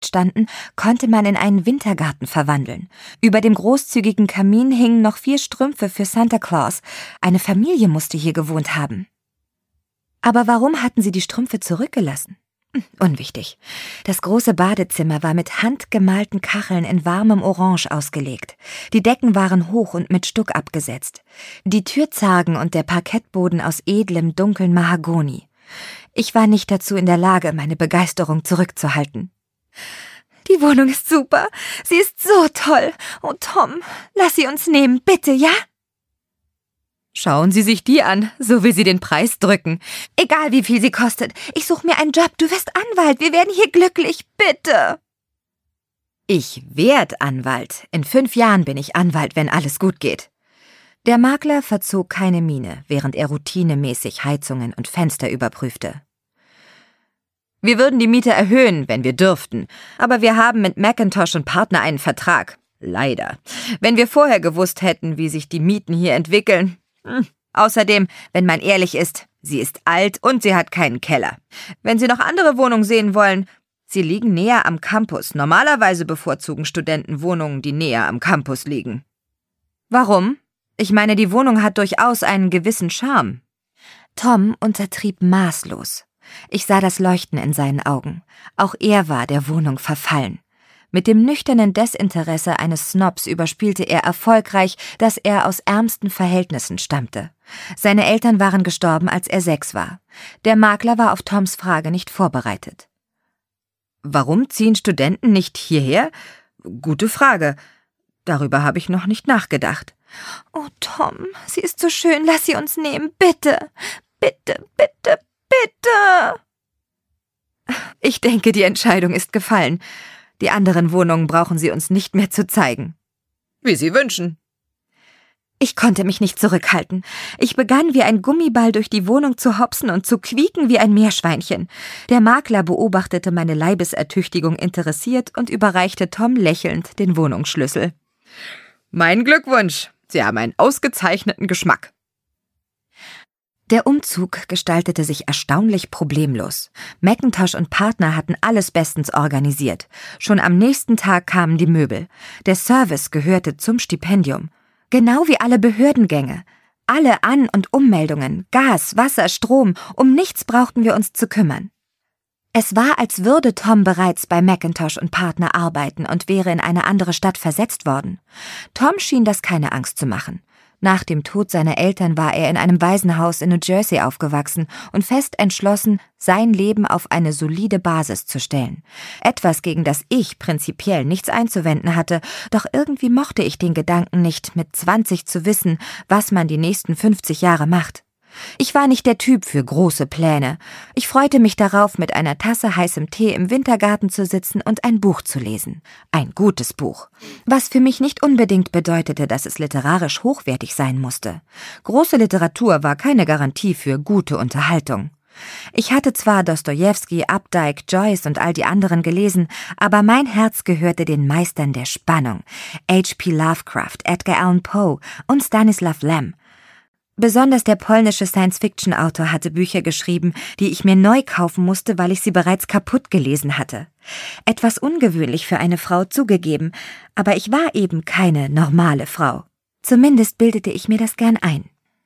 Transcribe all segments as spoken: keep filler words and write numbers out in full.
standen, konnte man in einen Wintergarten verwandeln. Über dem großzügigen Kamin hingen noch vier Strümpfe für Santa Claus. Eine Familie musste hier gewohnt haben. Aber warum hatten sie die Strümpfe zurückgelassen? Hm, unwichtig. Das große Badezimmer war mit handgemalten Kacheln in warmem Orange ausgelegt. Die Decken waren hoch und mit Stuck abgesetzt. Die Türzargen und der Parkettboden aus edlem, dunkeln Mahagoni. Ich war nicht dazu in der Lage, meine Begeisterung zurückzuhalten. Die Wohnung ist super. Sie ist so toll. Oh, Tom, lass sie uns nehmen, bitte, ja? Schauen Sie sich die an, so will sie den Preis drücken. Egal, wie viel sie kostet. Ich suche mir einen Job. Du wirst Anwalt. Wir werden hier glücklich. Bitte. Ich werd Anwalt. In fünf Jahren bin ich Anwalt, wenn alles gut geht. Der Makler verzog keine Miene, während er routinemäßig Heizungen und Fenster überprüfte. Wir würden die Miete erhöhen, wenn wir dürften, aber wir haben mit Mackintosh und Partner einen Vertrag. Leider. Wenn wir vorher gewusst hätten, wie sich die Mieten hier entwickeln. Hm. Außerdem, wenn man ehrlich ist, sie ist alt und sie hat keinen Keller. Wenn Sie noch andere Wohnungen sehen wollen, sie liegen näher am Campus. Normalerweise bevorzugen Studenten Wohnungen, die näher am Campus liegen. Warum? Ich meine, die Wohnung hat durchaus einen gewissen Charme. Tom untertrieb maßlos. Ich sah das Leuchten in seinen Augen. Auch er war der Wohnung verfallen. Mit dem nüchternen Desinteresse eines Snobs überspielte er erfolgreich, dass er aus ärmsten Verhältnissen stammte. Seine Eltern waren gestorben, als er sechs war. Der Makler war auf Toms Frage nicht vorbereitet. Warum ziehen Studenten nicht hierher? Gute Frage. Darüber habe ich noch nicht nachgedacht. Oh, Tom, sie ist so schön, lass sie uns nehmen, bitte, bitte, bitte, bitte. Ich denke, die Entscheidung ist gefallen. Die anderen Wohnungen brauchen Sie uns nicht mehr zu zeigen. Wie Sie wünschen. Ich konnte mich nicht zurückhalten. Ich begann wie ein Gummiball durch die Wohnung zu hopsen und zu quieken wie ein Meerschweinchen. Der Makler beobachtete meine Leibesertüchtigung interessiert und überreichte Tom lächelnd den Wohnungsschlüssel. Mein Glückwunsch. Sie haben einen ausgezeichneten Geschmack. Der Umzug gestaltete sich erstaunlich problemlos. Mackintosh und Partner hatten alles bestens organisiert. Schon am nächsten Tag kamen die Möbel. Der Service gehörte zum Stipendium. Genau wie alle Behördengänge. Alle An- und Ummeldungen, Gas, Wasser, Strom, um nichts brauchten wir uns zu kümmern. Es war, als würde Tom bereits bei Mackintosh und Partner arbeiten und wäre in eine andere Stadt versetzt worden. Tom schien das keine Angst zu machen. Nach dem Tod seiner Eltern war er in einem Waisenhaus in New Jersey aufgewachsen und fest entschlossen, sein Leben auf eine solide Basis zu stellen. Etwas, gegen das ich prinzipiell nichts einzuwenden hatte, doch irgendwie mochte ich den Gedanken nicht, mit zwanzig zu wissen, was man die nächsten fünfzig Jahre macht. Ich war nicht der Typ für große Pläne. Ich freute mich darauf, mit einer Tasse heißem Tee im Wintergarten zu sitzen und ein Buch zu lesen. Ein gutes Buch. Was für mich nicht unbedingt bedeutete, dass es literarisch hochwertig sein musste. Große Literatur war keine Garantie für gute Unterhaltung. Ich hatte zwar Dostojewski, Updike, Joyce und all die anderen gelesen, aber mein Herz gehörte den Meistern der Spannung. H P Lovecraft, Edgar Allan Poe und Stanislaw Lem. Besonders der polnische Science-Fiction-Autor hatte Bücher geschrieben, die ich mir neu kaufen musste, weil ich sie bereits kaputt gelesen hatte. Etwas ungewöhnlich für eine Frau zugegeben, aber ich war eben keine normale Frau. Zumindest bildete ich mir das gern ein.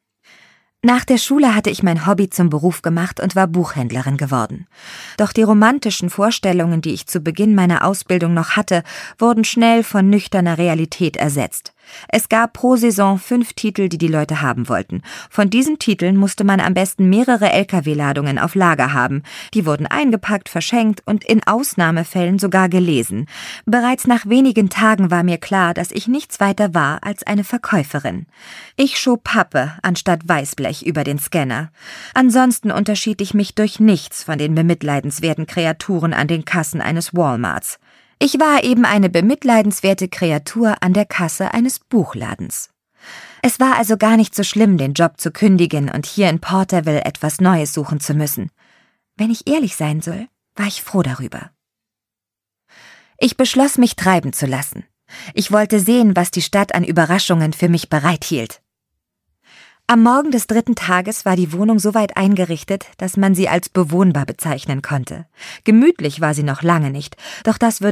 Nach der Schule hatte ich mein Hobby zum Beruf gemacht und war Buchhändlerin geworden. Doch die romantischen Vorstellungen, die ich zu Beginn meiner Ausbildung noch hatte, wurden schnell von nüchterner Realität ersetzt. Es gab pro Saison fünf Titel, die die Leute haben wollten. Von diesen Titeln musste man am besten mehrere L K W-Ladungen auf Lager haben. Die wurden eingepackt, verschenkt und in Ausnahmefällen sogar gelesen. Bereits nach wenigen Tagen war mir klar, dass ich nichts weiter war als eine Verkäuferin. Ich schob Pappe anstatt Weißblech über den Scanner. Ansonsten unterschied ich mich durch nichts von den bemitleidenswerten Kreaturen an den Kassen eines Walmarts. Ich war eben eine bemitleidenswerte Kreatur an der Kasse eines Buchladens. Es war also gar nicht so schlimm, den Job zu kündigen und hier in Porterville etwas Neues suchen zu müssen. Wenn ich ehrlich sein soll, war ich froh darüber. Ich beschloss, mich treiben zu lassen. Ich wollte sehen, was die Stadt an Überraschungen für mich bereithielt. Am Morgen des dritten Tages war die Wohnung so weit eingerichtet, dass man sie als bewohnbar bezeichnen konnte. Gemütlich war sie noch lange nicht, doch das würde